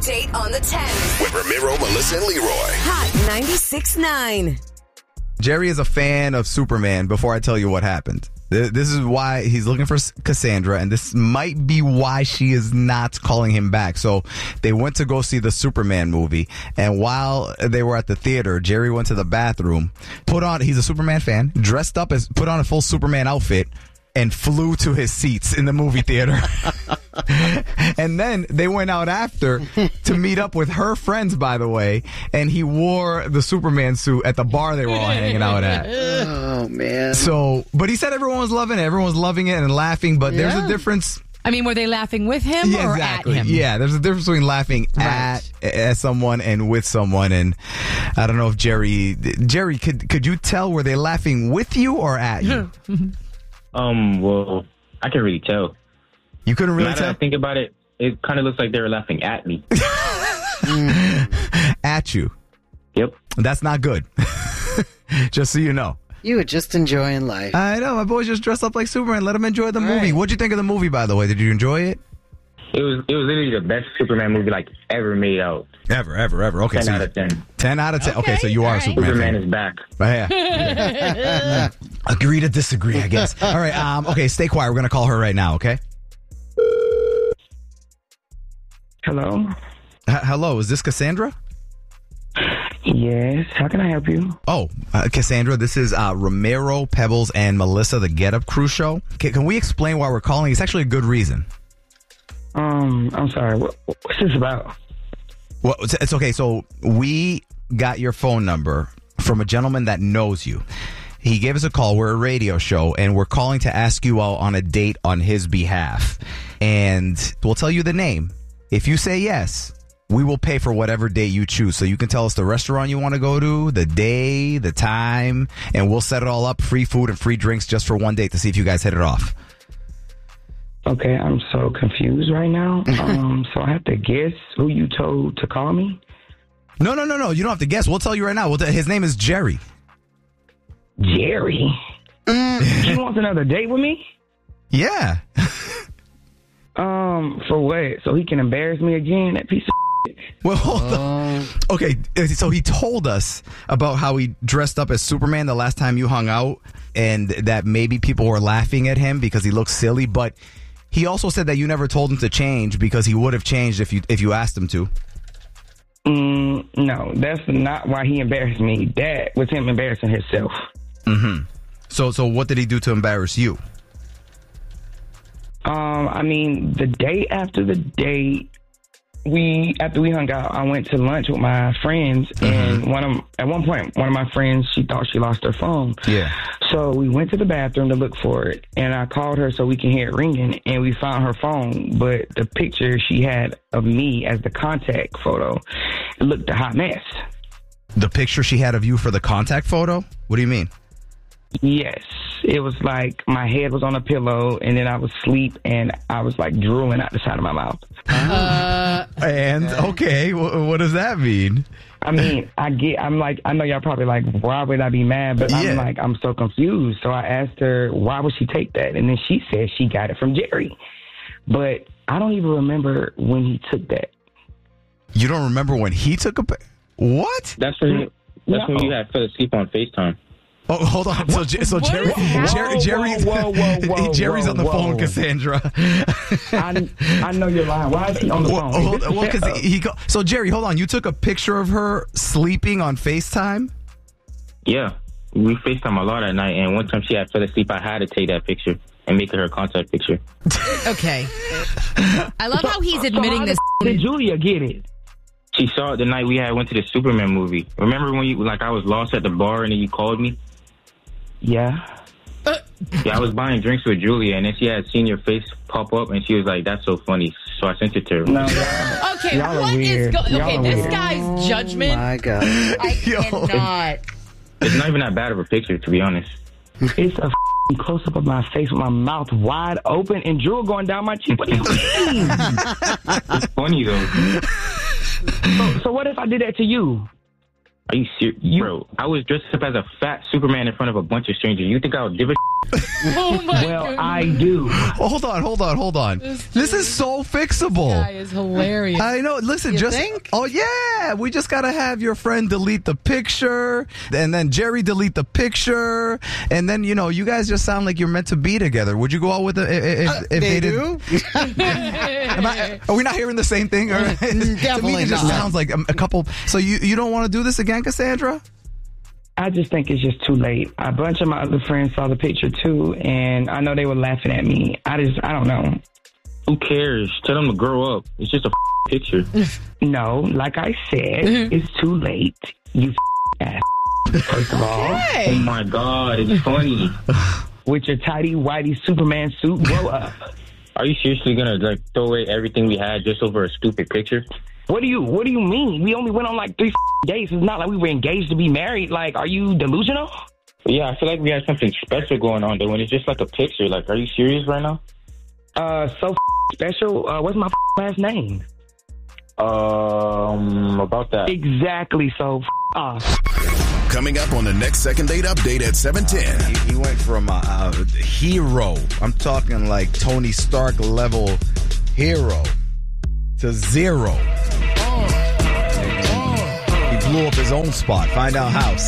Date on the 10. With Ramiro, Melissa, and Leroy. Hot 96.9. Jerry is a fan of Superman before I tell you what happened. This is why he's looking for Cassandra, and this might be why she is not calling him back. So they went to go see the Superman movie, and while they were at the theater, Jerry went to the bathroom, he's a Superman fan, put on a full Superman outfit, and flew to his seats in the movie theater. And then they went out after to meet up with her friends, by the way, and he wore the Superman suit at the bar they were all hanging out at. Oh, man. So, but he said everyone was loving it. Everyone was loving it and laughing, but there's a difference. I mean, were they laughing with him or exactly. at him? Yeah, there's a difference between laughing at someone and with someone. And I don't know if Jerry, could you tell, were they laughing with you or at you? Well, I can really tell. You couldn't really now tell? that I think about it, it kind of looks like they were laughing at me. At you? Yep. That's not good. Just so you know. You were just enjoying life. I know. My boys just dressed up like Superman. Let them enjoy the movie. What'd you think of the movie, by the way? Did you enjoy it? It was literally the best Superman movie ever made out. Ever. Okay, 10 out of 10. 10 out of 10. Okay, so you are a Superman Superman fan. is back. Yeah. Agree to disagree, I guess. All right. Okay, stay quiet. We're going to call her right now, okay? Hello? Hello, is this Cassandra? Yes. How can I help you? Oh, Cassandra, this is Ramiro, Pebbles, and Melissa, the Get Up Crew show. Can we explain why we're calling? It's actually a good reason. I'm sorry. What's this about? Well, it's okay. So we got your phone number from a gentleman that knows you. He gave us a call. We're a radio show, and we're calling to ask you out on a date on his behalf. And we'll tell you the name. If you say yes, we will pay for whatever date you choose. So you can tell us the restaurant you want to go to, the day, the time, and we'll set it all up. Free food and free drinks just for one date to see if you guys hit it off. Okay, I'm so confused right now. So I have to guess who you told to call me? No. You don't have to guess. We'll tell you right now. His name is Jerry. Jerry? He wants another date with me? Yeah. For what? So he can embarrass me again, that piece of shit? Well, hold on. Okay, so he told us about how he dressed up as Superman the last time you hung out, and that maybe people were laughing at him because he looked silly, but he also said that you never told him to change because he would have changed if you asked him to. No, that's not why he embarrassed me. That was him embarrassing himself. Mm-hmm. So what did he do to embarrass you? I mean, the day after the date, after we hung out, I went to lunch with my friends, and at one point, one of my friends, she thought she lost her phone. Yeah. So we went to the bathroom to look for it, and I called her so we can hear it ringing, and we found her phone, but the picture she had of me as the contact photo, it looked a hot mess. The picture she had of you for the contact photo? What do you mean? Yes. It was like my head was on a pillow, and then I was asleep, and I was like drooling out the side of my mouth. Okay, what does that mean? I mean, I know y'all probably like, why would I be mad? But I'm so confused. So I asked her, why would she take that? And then she said she got it from Jerry. But I don't even remember when he took that. You don't remember when he took what? That's when you had fell asleep on FaceTime. Oh, hold on. So Jerry's on the phone, Cassandra. I know you're lying. Why is he on the phone? So Jerry, hold on. You took a picture of her sleeping on FaceTime? Yeah, we FaceTime a lot at night, and one time she had fell asleep. I had to take that picture and make it her contact picture. Okay. I love how he's admitting this. Did Julia get it? She saw it the night we went to the Superman movie. Remember when I was lost at the bar and then you called me? Yeah. Yeah, I was buying drinks with Julia, and then she had seen your face pop up, and she was like, "That's so funny." So I sent it to her. No, okay, what is okay? This guy's judgment. Oh my God, I cannot. It's not even that bad of a picture, to be honest. It's a close up of my face with my mouth wide open and drool going down my cheek. What do you mean? It's funny though. So what if I did that to you? Are you serious? Bro, I was dressed up as a fat Superman in front of a bunch of strangers. You think I would give a Oh my Well, goodness. I do. Hold on. This is so fixable. This guy is hilarious. I know. Listen, You just think? oh yeah, we just gotta have your friend delete the picture, and then Jerry delete the picture, and then you guys just sound like you're meant to be together. Would you go out with it if they did? Are we not hearing the same thing? Or, to me, Definitely it just not. sounds like a couple. So you don't want to do this again, Cassandra? I just think it's just too late. A bunch of my other friends saw the picture too, and I know they were laughing at me. I don't know. Who cares? Tell them to grow up. It's just a picture. No, like I said, it's too late. You ass. First of all, Oh my God, it's funny. with your tidy whitey Superman suit, grow up. Are you seriously gonna throw away everything we had just over a stupid picture? What do you mean? We only went on 3 dates. It's not like we were engaged to be married. Like, are you delusional? Yeah, I feel like we had something special going on though, when it's just like a picture. Like, are you serious right now? So special. What's my last name? About that. Exactly. So off. Coming up on the next Second Date Update at 7:10. He went from a hero. I'm talking like Tony Stark level hero to zero. He blew up his own spot. Find out how.